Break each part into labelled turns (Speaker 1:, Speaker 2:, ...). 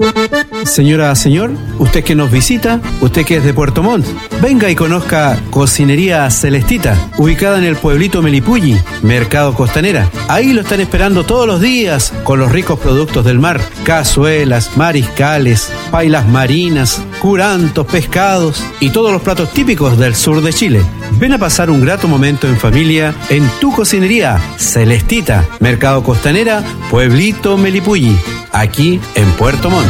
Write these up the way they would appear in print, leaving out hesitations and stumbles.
Speaker 1: Señora, señor, usted que nos visita, usted que es de Puerto Montt, venga y conozca Cocinería Celestita, ubicada en el pueblito Melipulli, Mercado Costanera. Ahí lo están esperando todos los días con los ricos productos del mar, cazuelas, mariscales, pailas marinas, curantos, pescados y todos los platos típicos del sur de Chile. Ven a pasar un grato momento en familia en tu Cocinería Celestita, Mercado Costanera, pueblito Melipulli, aquí en Puerto Montt.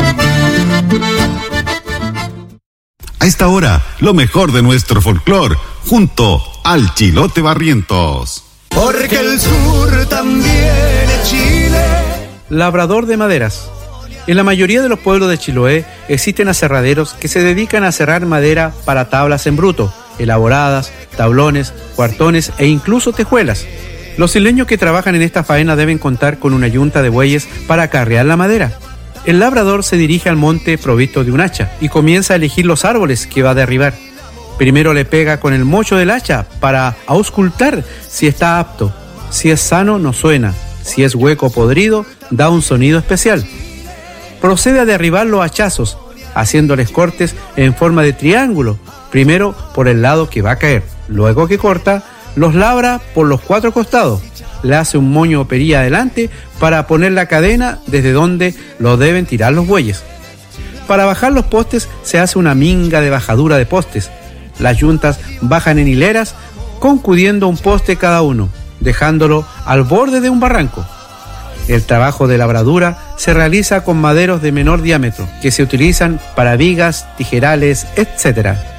Speaker 2: A esta hora, lo mejor de nuestro folclor, junto al Chilote Barrientos.
Speaker 3: Porque el sur también es Chile.
Speaker 1: Labrador de maderas. En la mayoría de los pueblos de Chiloé existen aserraderos que se dedican a serrar madera para tablas en bruto, elaboradas, tablones, cuartones e incluso tejuelas. Los isleños que trabajan en esta faena deben contar con una yunta de bueyes para acarrear la madera. El labrador se dirige al monte provisto de un hacha y comienza a elegir los árboles que va a derribar. Primero le pega con el mocho del hacha para auscultar si está apto. Si es sano, no suena. Si es hueco o podrido, da un sonido especial. Procede a derribar los hachazos, haciéndoles cortes en forma de triángulo, primero por el lado que va a caer. Luego que corta, los labra por los 4 costados. Le hace un moño o perilla adelante para poner la cadena desde donde lo deben tirar los bueyes. Para bajar los postes se hace una minga de bajadura de postes. Las yuntas bajan en hileras, concudiendo un poste cada uno, dejándolo al borde de un barranco. El trabajo de labradura se realiza con maderos de menor diámetro, que se utilizan para vigas, tijerales, etc.